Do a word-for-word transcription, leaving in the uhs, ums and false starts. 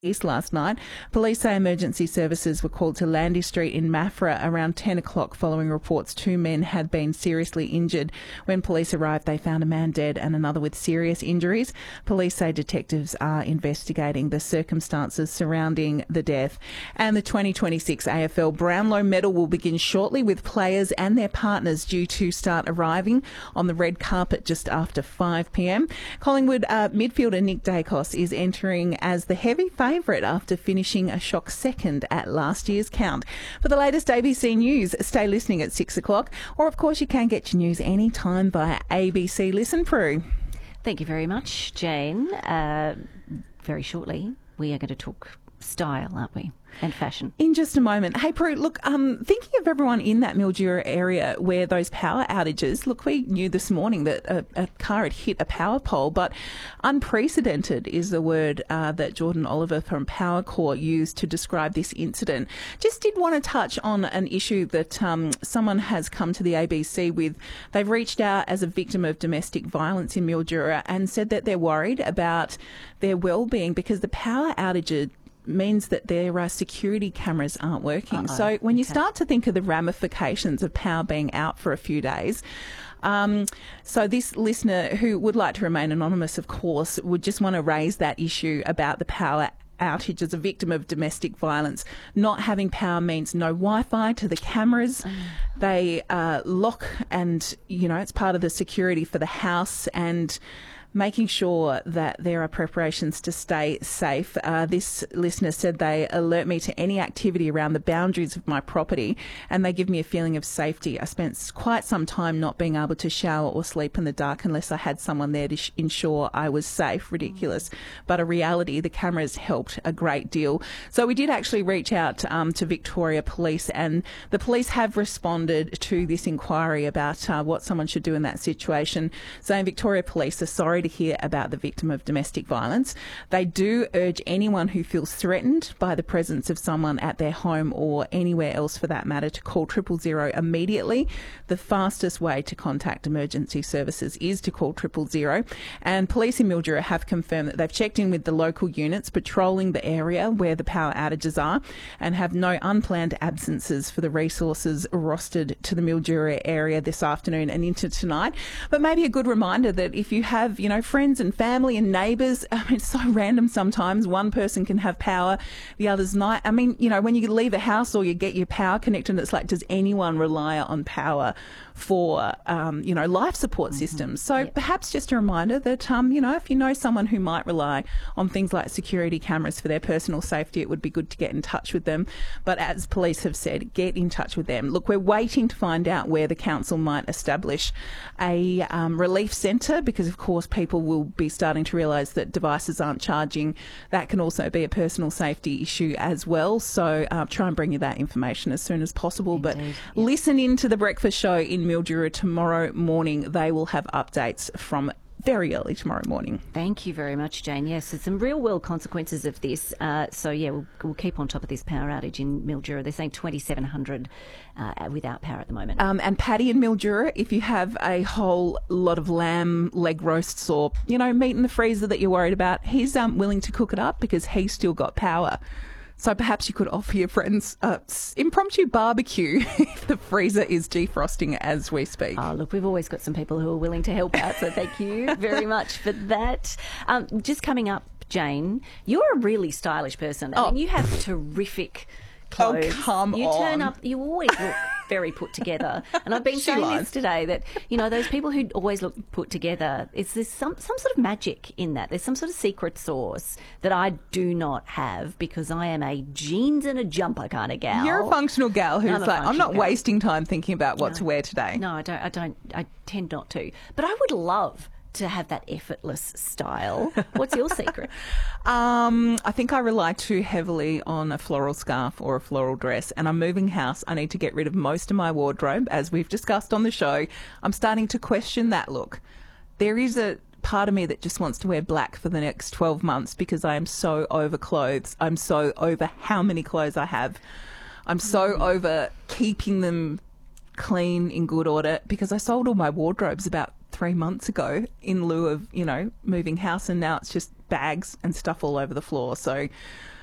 East last night. Police say emergency services were called to Landy Street in Maffra around ten o'clock following reports two men had been seriously injured. When police arrived, they found a man dead and another with serious injuries. Police say detectives are investigating the circumstances surrounding the death. And the twenty twenty-six A F L Brownlow Medal will begin shortly, with players and their partners due to start arriving on the red carpet just after five p m. Collingwood uh, midfielder Nick Dacos is entering as the heavy favourite favourite after finishing a shock second at last year's count. For the latest A B C News, stay listening at six o'clock, or of course you can get your news anytime via A B C Listen Pro. Thank you very much, Jane. Uh, very shortly, we are going to talk style, aren't we? And fashion. In just a moment. Hey, Prue, look, um, thinking of everyone in that Mildura area where those power outages, look, we knew this morning that a, a car had hit a power pole, but unprecedented is the word uh, that Jordan Oliver from Powercorp used to describe this incident. Just did want to touch on an issue that um, someone has come to the A B C with. They've reached out as a victim of domestic violence in Mildura and said that they're worried about their well-being because the power outage means that their uh, security cameras aren't working. Uh-oh. So when you Okay. start to think of the ramifications of power being out for a few days, um, so this listener, who would like to remain anonymous, of course, would just want to raise that issue about the power outage as a victim of domestic violence. Not having power means no Wi-Fi to the cameras. Mm. They uh, lock and, you know, it's part of the security for the house, and making sure that there are preparations to stay safe. Uh, this listener said they alert me to any activity around the boundaries of my property and they give me a feeling of safety. I spent quite some time not being able to shower or sleep in the dark unless I had someone there to sh- ensure I was safe. Ridiculous. But a reality, the cameras helped a great deal. So we did actually reach out um, to Victoria Police, and the police have responded to this inquiry about uh, what someone should do in that situation, saying Victoria Police are sorry to hear about the victim of domestic violence. They do urge anyone who feels threatened by the presence of someone at their home or anywhere else for that matter to call triple zero immediately. The fastest way to contact emergency services is to call triple zero. And police in Mildura have confirmed that they've checked in with the local units patrolling the area where the power outages are and have no unplanned absences for the resources rostered to the Mildura area this afternoon and into tonight. But maybe a good reminder that if you have, you know, friends and family and neighbours, I mean, it's so random sometimes. One person can have power, the other's not. I mean, you know, when you leave a house or you get your power connected, it's like, does anyone rely on power for, um, you know, life support mm-hmm. systems? So yep. perhaps just a reminder that, um, you know, if you know someone who might rely on things like security cameras for their personal safety, it would be good to get in touch with them. But as police have said, get in touch with them. Look, we're waiting to find out where the council might establish a um, relief centre because, of course, people will be starting to realise that devices aren't charging. That can also be a personal safety issue as well. So uh, try and bring you that information as soon as possible. Indeed, but yeah. listen in to the breakfast show in Mildura tomorrow morning. They will have updates from very early tomorrow morning. Thank you very much, Jane. Yes, there's some real world consequences of this. Uh, so, yeah, we'll, we'll keep on top of this power outage in Mildura. They're saying twenty-seven hundred uh, without power at the moment. Um, and Paddy in Mildura, if you have a whole lot of lamb leg roasts or, you know, meat in the freezer that you're worried about, he's um, willing to cook it up because he's still got power. So perhaps you could offer your friends uh, impromptu barbecue if the freezer is defrosting as we speak. Oh, look, we've always got some people who are willing to help out, so thank you very much for that. Um, just coming up, Jane, you're a really stylish person. I Oh. mean, you have terrific clothes. Oh, come you on. turn up, you always look very put together. And I've been She saying lies. this today, that, you know, those people who always look put together, it's there's some, some sort of magic in that. There's some sort of secret sauce that I do not have because I am a jeans and a jumper kind of gal. You're a functional gal who's I'm a like, I'm functional not gal. wasting time thinking about what No. to wear today. No, I don't. I don't. I tend not to. But I would love to have that effortless style. What's your secret? Um, I think I rely too heavily on a floral scarf or a floral dress, and I'm moving house. I need to get rid of most of my wardrobe, as we've discussed on the show. I'm starting to question that look. There is a part of me that just wants to wear black for the next twelve months because I am so over clothes. I'm so over how many clothes I have. I'm so mm. over keeping them clean, in good order, because I sold all my wardrobes about three months ago in lieu of, you know, moving house, and now it's just bags and stuff all over the floor. So